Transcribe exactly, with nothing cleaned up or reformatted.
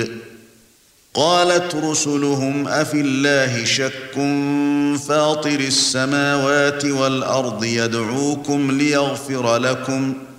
قريب. قالت رسلهم أفي الله شك فاطر السماوات والأرض يدعوكم ليغفر لكم